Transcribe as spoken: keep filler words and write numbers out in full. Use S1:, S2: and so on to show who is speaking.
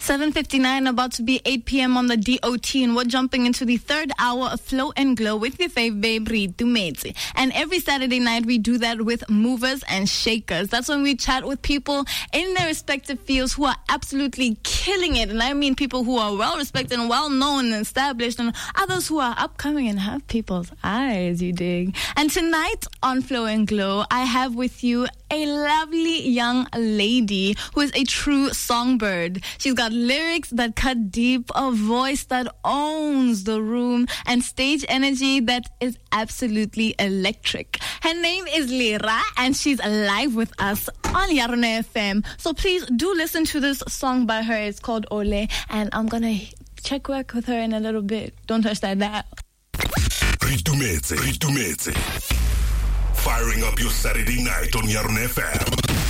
S1: seven fifty-nine, about to be eight p.m. on the D O T, and we're jumping into the third hour of Flow and Glow with your fave babe, Re Itumetse. And every Saturday night, we do that with movers and shakers. That's when we chat with people in their respective fields who are absolutely killing it. And I mean people who are well-respected and well-known and established, and others who are upcoming and have people's eyes, you dig. And tonight on Flow and Glow, I have with you a lovely young lady who is a true songbird. She's got lyrics that cut deep, a voice that owns the room, and stage energy that is absolutely electric. Her name is Lira, and she's live with us on Yarone F M. So please do listen to this song by her. It's called Ole, and I'm gonna check work with her in a little bit. Don't touch that dial.
S2: Re Itumetse, Re Itumetse. Firing up your Saturday night on Yarone F M.